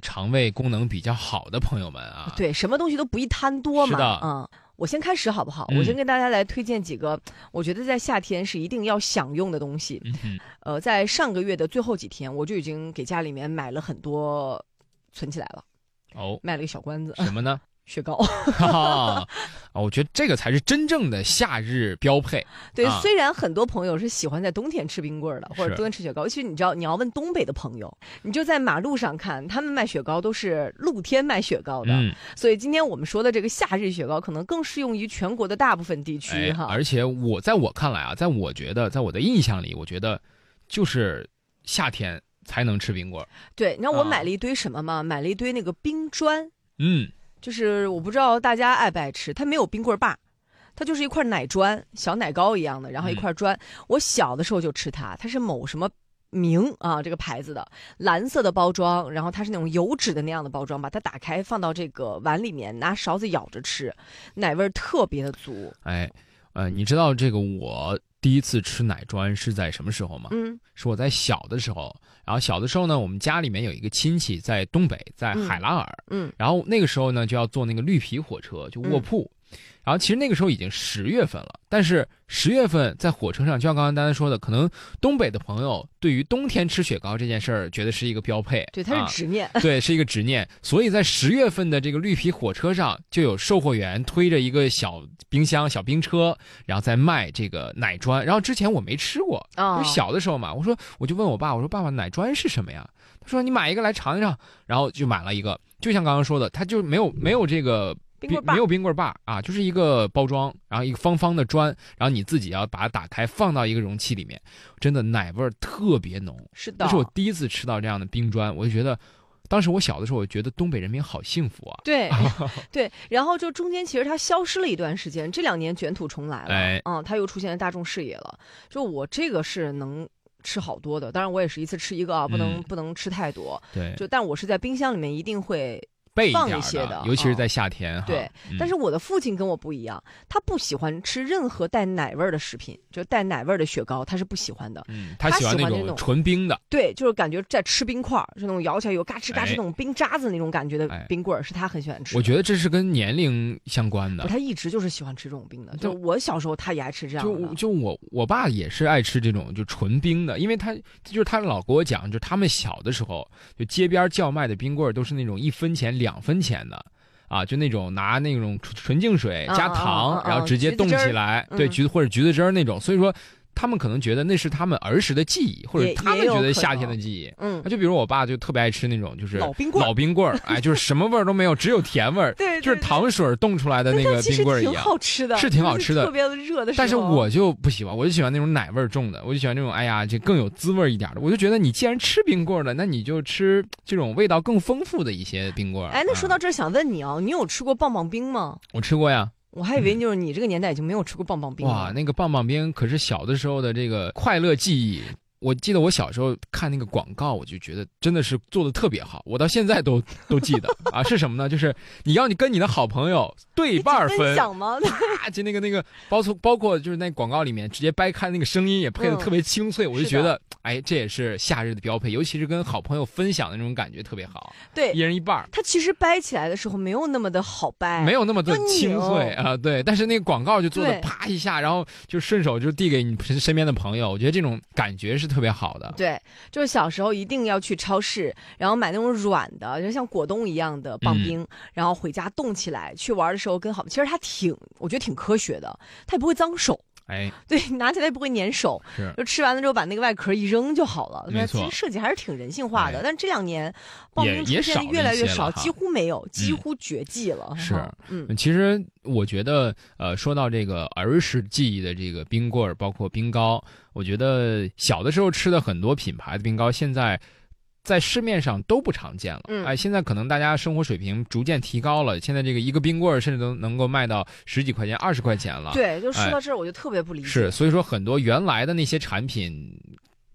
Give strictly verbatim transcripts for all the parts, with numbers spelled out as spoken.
肠胃功能比较好的朋友们啊， 对，什么东西都不宜贪多嘛。 是的， 嗯。我先开始好不好？ 嗯、 我先跟大家来推荐几个，我觉得在夏天是一定要享用的东西。 嗯、 呃，在上个月的最后几天，我就已经给家里面买了很多，存起来了。 哦， 卖了个小关子。 什么呢？ 雪糕。 啊，我觉得这个才是真正的夏日标配。 对、 啊， 虽然很多朋友是喜欢在冬天吃冰棍的，或者冬天吃雪糕，其实你知道，你要问东北的朋友，你就在马路上看，他们卖雪糕都是露天卖雪糕的。 嗯， 所以今天我们说的这个夏日雪糕，可能更适用于全国的大部分地区、 哎、 哈。 而且我在我看来啊，在我觉得，在我的印象里，我觉得就是夏天才能吃冰棍。 对，你知道我买了一堆什么吗？啊、买了一堆那个冰砖。 嗯。 就是我不知道大家爱不爱吃，它没有冰棍棒，它就是一块奶砖，小奶糕一样的，然后一块砖。嗯、我小的时候就吃它，它是某什么名啊这个牌子的蓝色的包装，然后它是那种油脂的那样的包装，把它打开放到这个碗里面，拿勺子舀着吃，奶味特别的足。 哎，呃，你知道这个我第一次吃奶砖是在什么时候吗？ 嗯，是我在小的时候。然后小的时候呢，我们家里面有一个亲戚在东北，在海拉尔， 嗯，嗯然后那个时候呢就要坐那个绿皮火车，就卧铺。嗯、然后其实那个时候已经十月份了，但是十月份在火车上，就像刚刚丹丹说的，可能东北的朋友对于冬天吃雪糕这件事儿觉得是一个标配， 对，它是执念， 啊、对，是一个执念。所以在十月份的这个绿皮火车上，就有售货员推着一个小冰箱、小冰车，然后在卖这个奶砖。然后之前我没吃过， 哦、 就小的时候嘛，我说我就问我爸，我说爸爸，奶砖是什么呀？他说你买一个来尝尝，然后就买了一个。就像刚刚说的，它就没有没有这个。 冰棍没有冰棍棒啊，就是一个包装，然后一个方方的砖，然后你自己要把它打开，放到一个容器里面，真的奶味儿特别浓。 是的， 这是我第一次吃到这样的冰砖，我就觉得，当时我小的时候，我觉得东北人民好幸福啊。 对，对，然后就中间其实它消失了一段时间，这两年卷土重来了， 哎、 嗯，它又出现在大众视野了。就我这个是能吃好多的，当然我也是一次吃一个啊，不能、嗯、不能吃太多。 对， 就但我是在冰箱里面一定会。 备放一些的， 尤其是在夏天、 哦、对、嗯，但是我的父亲跟我不一样，他不喜欢吃任何带奶味的食品，就带奶味的雪糕，他是不喜欢的。 嗯，他喜欢那种纯冰的。 对，就是感觉在吃冰块，就那种摇起来有嘎吱嘎吱那种冰渣子那种感觉的冰棍、哎、是他很喜欢吃的。 我觉得这是跟年龄相关的。 他一直就是喜欢吃这种冰的，就我小时候他也爱吃这样的。 就就我我爸也是爱吃这种就纯冰的，因为他就是他老给我讲，就是他们小的时候就街边叫卖的冰棍都是那种一分钱两分钱的。啊，就那种拿那种纯净水加糖， 啊啊啊啊然后直接冻起来， 嗯、 对，橘子或者橘子汁儿那种。所以说，他们可能觉得那是他们儿时的记忆，或者他们觉得夏天的记忆。 嗯， 就比如我爸就特别爱吃那种就是老冰棍， 老冰棍儿，哎，就是什么味儿都没有，只有甜味儿， 对， 就是糖水冻出来的那个冰棍儿一样。 挺好吃的， 是挺好吃的， 特别热的时候。 但是我就不喜欢，我就喜欢那种奶味重的，我就喜欢那种哎呀，这更有滋味一点的。我就觉得你既然吃冰棍了，那你就吃这种味道更丰富的一些冰棍。 哎，那说到这儿，想问你啊，你有吃过棒棒冰吗？ 我吃过呀。 我还以为就是你这个年代已经没有吃过棒棒冰了。 哇，那个棒棒冰可是小的时候的这个快乐记忆。我记得我小时候看那个广告，我就觉得真的是做的特别好，我到现在都都记得啊。是什么呢？就是你要你跟你的好朋友对半分， 分享吗？ 啊，就那个那个包括包括就是那广告里面直接掰开那个声音也配的特别清脆，嗯、我就觉得哎，这也是夏日的标配，尤其是跟好朋友分享的那种感觉特别好。 对， 一人一半。 它其实掰起来的时候没有那么的好掰， 没有那么的清脆啊，对。但是那个广告就做的啪一下，然后就顺手就递给你身边的朋友，我觉得这种感觉是特别好的。 对。就是小时候一定要去超市，然后买那种软的，就像果冻一样的棒冰，嗯、然后回家冻起来。去玩的时候跟好，其实它挺，我觉得挺科学的，它也不会脏手。 哎， 对，拿起来不会粘手， 是， 就吃完了之后把那个外壳一扔就好了。 没错， 其实设计还是挺人性化的。 哎、 但这两年棒冰出现越来越少，几乎没有，几乎绝迹了。 嗯、是， 嗯， 其实我觉得，呃，说到这个儿时记忆的这个冰棍儿，包括冰糕，我觉得小的时候吃的很多品牌的冰糕，现在在市面上都不常见了。 嗯， 哎，现在可能大家生活水平逐渐提高了，现在这个一个冰棍甚至都能够卖到十几块钱、二十块钱了。 对，就说到这儿，我就特别不理解。 是，所以说很多原来的那些产品，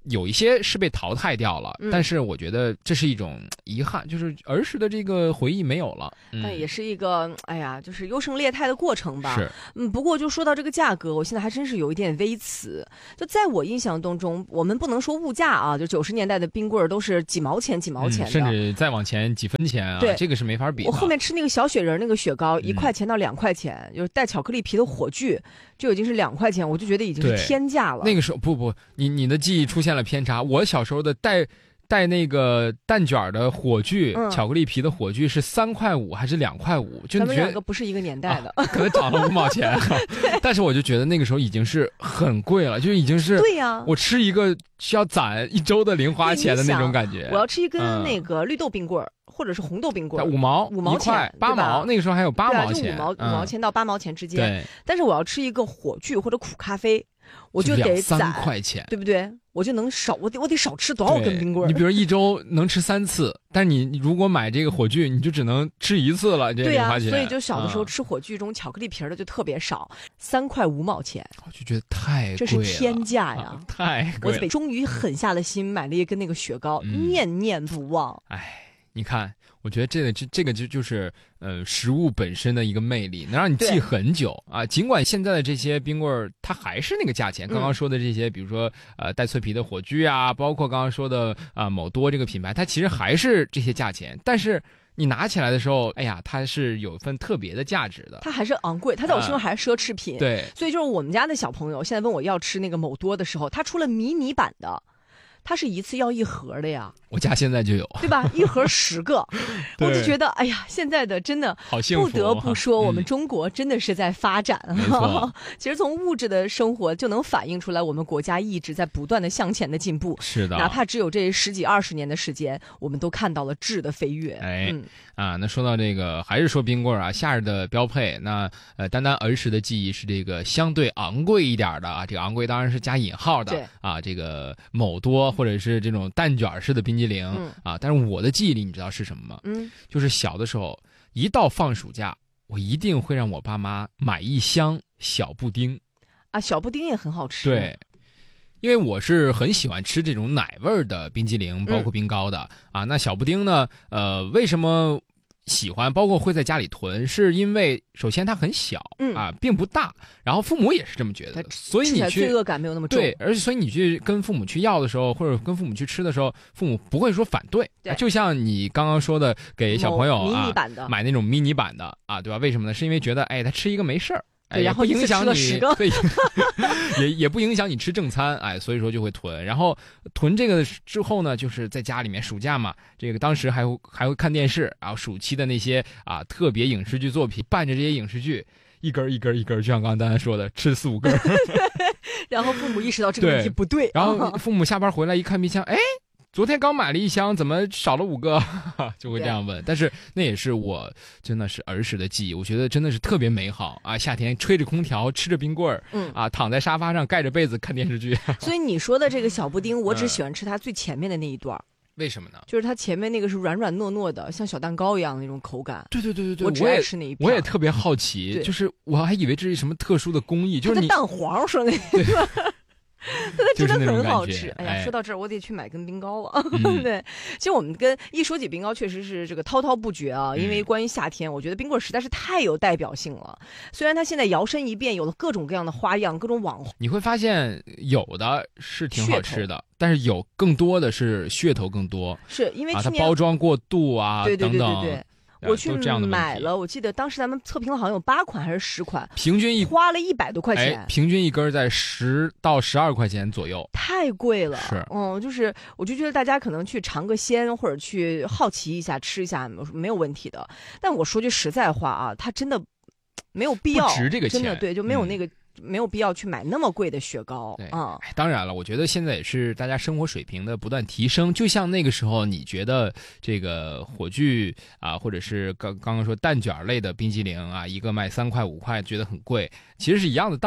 有一些是被淘汰掉了， 嗯、 但是我觉得这是一种遗憾，就是儿时的这个回忆没有了。嗯、 但也是一个，哎呀，就是优胜劣汰的过程吧。 是， 嗯，不过就说到这个价格，我现在还真是有一点微词。就在我印象当中，我们不能说物价啊，就九十年代的冰棍儿都是几毛钱几毛钱的、 嗯，甚至再往前几分钱啊， 对， 这个是没法比的。 我后面吃那个小雪人那个雪糕，一块钱到两块钱，就是带巧克力皮的火炬，就已经是两块钱，我就觉得已经是天价了。 那个时候不不，你你的记忆出现了偏差。我小时候的带带那个蛋卷的火炬、嗯，巧克力皮的火炬是三块五还是两块五？就咱们两个不是一个年代的， 啊、可能涨了五毛钱。但是我就觉得那个时候已经是很贵了，就已经是对呀、啊， 我吃一个需要攒一周的零花钱的那种感觉。 我要吃一根那个绿豆冰棍儿。嗯，或者是红豆冰棍， 五毛、 五毛钱、 八毛，那个时候还有八毛钱， 五毛、 嗯、 五毛钱到八毛钱之间。 对， 但是我要吃一个火炬或者苦咖啡，我就得攒三块钱， 对不对？我就能少，我得我得少吃多少根冰棍？ 你比如一周能吃三次，但你你如果买这个火炬，你就只能吃一次了，这零花钱。 对呀、啊，所以就小的时候吃火炬中巧克力皮的就特别少，三块五毛钱， 我就觉得太贵了， 这是天价呀， 啊、太贵了。 我终于狠下了心买了一根那个雪糕， 嗯、 念念不忘。 哎。你看，我觉得这个这这个就就是呃食物本身的一个魅力，能让你记很久啊。尽管现在的这些冰棍儿它还是那个价钱，刚刚说的这些，嗯、比如说呃带脆皮的火炬啊，包括刚刚说的啊、呃、某多这个品牌，它其实还是这些价钱，但是你拿起来的时候，哎呀，它是有一份特别的价值的。 它还是昂贵，它在我心中还是奢侈品。 呃、对， 所以就是我们家的小朋友现在问我要吃那个某多的时候，它出了迷你版的。它是一次要一盒的呀， 我家现在就有， 对吧？一盒十个，我就觉得，哎呀，现在的真的好幸福， 不得不说，我们中国真的是在发展。 嗯、 其实从物质的生活就能反映出来，我们国家一直在不断的向前的进步。 是的， 哪怕只有这十几二十年的时间，我们都看到了质的飞跃。 哎， 嗯、 啊，那说到这个，还是说冰棍啊，夏日的标配。那呃，单单儿时的记忆是这个相对昂贵一点的啊，这个昂贵当然是加引号的啊，这个某多。或者是这种蛋卷式的冰激凌、 嗯、 啊，但是我的记忆里你知道是什么吗？ 嗯， 就是小的时候，一到放暑假，我一定会让我爸妈买一箱小布丁。 啊，小布丁也很好吃。 对，因为我是很喜欢吃这种奶味儿的冰激凌，包括冰糕的、嗯、啊。那小布丁呢？呃，为什么喜欢，包括会在家里囤，是因为首先它很小、 嗯、 啊，并不大，然后父母也是这么觉得的，所以你去罪恶感没有那么重。 对，而且所以你去跟父母去要的时候，或者跟父母去吃的时候，父母不会说反对。 对， 就像你刚刚说的，给小朋友啊迷你版的买那种迷你版的啊，对吧？为什么呢？是因为觉得哎，他吃一个没事儿。 对，然后影响你， 对， 也也不影响你吃正餐，哎，所以说就会囤。然后囤这个之后呢，就是在家里面暑假嘛，这个当时还会还会看电视，然后暑期的那些啊特别影视剧作品，伴着这些影视剧，一根一根一根，就像刚刚丹丹说的，吃四五根。 然后父母意识到这个问题不对， 然后父母下班回来一看冰箱，哎。昨天刚买了一箱，怎么少了五个？就会这样问。但是那也是我真的是儿时的记忆，我觉得真的是特别美好啊！夏天吹着空调，吃着冰棍儿， 嗯啊，躺在沙发上盖着被子看电视剧。 所以你说的这个小布丁，我只喜欢吃它最前面的那一段。 为什么呢？ 就是它前面那个是软软糯糯的，像小蛋糕一样的那种口感。 对对对对对， 我只爱吃那一片。 我也特别好奇，就是我还以为这是什么特殊的工艺，就是你蛋黄说那个。它真的很好吃，哎呀， 哎说到这儿，我得去买根冰糕了。嗯、对，其实我们跟一说起冰糕，确实是这个滔滔不绝啊。因为关于夏天，我觉得冰棍实在是太有代表性了。虽然它现在摇身一变，有了各种各样的花样，各种网红， 你会发现有的是挺好吃的，但是有更多的是噱头更多， 是因为啊，它包装过度啊， 对对对对对。 等等我去买了，我记得当时咱们测评了好像有八款还是十款， 平均一花了一百多块钱， 哎，平均一根在十到十二块钱左右， 太贵了。 是， 嗯，就是我就觉得大家可能去尝个鲜或者去好奇一下吃一下没有问题的。但我说句实在话啊，它真的没有必要， 不值这个钱， 真的对，就没有那个。嗯没有必要去买那么贵的雪糕啊、 嗯！当然了，我觉得现在也是大家生活水平的不断提升。就像那个时候，你觉得这个火炬啊，或者是刚刚刚说蛋卷类的冰激凌啊，一个卖三块五块，觉得很贵，其实是一样的道理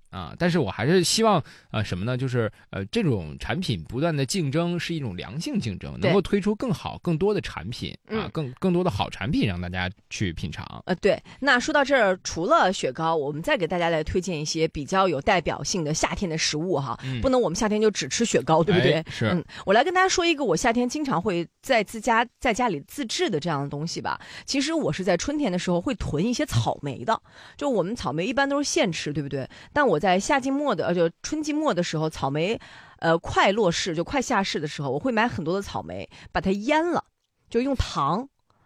啊，但是我还是希望呃什么呢？就是呃这种产品不断的竞争是一种良性竞争，能够推出更好、更多的产品啊， 嗯、 更更多的好产品让大家去品尝。 呃，对。那说到这儿，除了雪糕，我们再给大家来推荐一些比较有代表性的夏天的食物哈。嗯、不能我们夏天就只吃雪糕，对不对？ 哎、是。 嗯，我来跟大家说一个我夏天经常会在自家在家里自制的这样的东西吧。其实我是在春天的时候会囤一些草莓的，就我们草莓一般都是现吃，对不对？但我在夏季末的呃，就春季末的时候，草莓，呃，快落市就快下市的时候，我会买很多的草莓，把它腌了，就用糖